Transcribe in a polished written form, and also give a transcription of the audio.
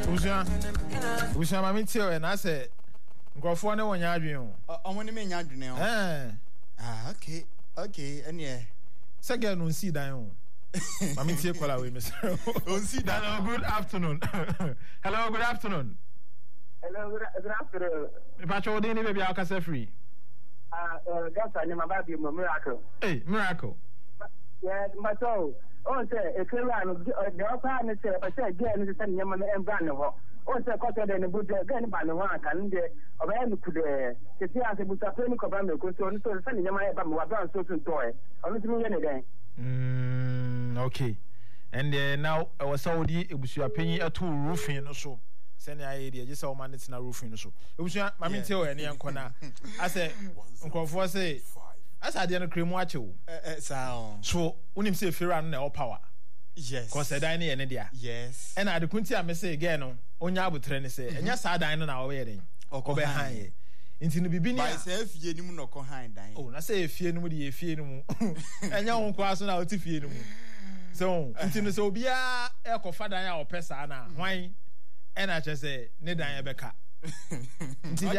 Usha mami tell and I say Grofo ne wonya adwen o. Omo ne me nya adwen o. Okay, and yeah. Second on see dan o. Mami tie kola we miss. On see dan. Hello, good afternoon. Hello, good afternoon. Hello, good afternoon. Pacho dey ni baby akasa free. That's why my baby Miracle. Hey, Miracle. Yeah, but so say a clear the upper and say but say again is send yama and brand ho. Say cause then good again by the one can de oba could the see as a buta penny cover me ko so send yama e ba me wa brand so so toy. Onu timi ye ne den. Okay. And now our Saudi ebusu apenyi ato roofing no so. Send ya idea just how man it's na roofing no so. Ebusu mami tell eni ankona. I say nkofo say as I dey no kremu ache wo. So unim say fira no na all power. Yes. Cause dan na ene dia. Yes. And I kunti am say again no onya abutre ne say enya sa dan no na wo ye den. Okobe han ye. Inti no bibi ni by say fie ni mu no ko han dan. Oh, na say fie ni mu de fie ni mu. Enya won kwa so na oti fie ni mu. So inti no so bia e ko fa dan ya opesa na hwan e na che say ne dan ye beka. Inti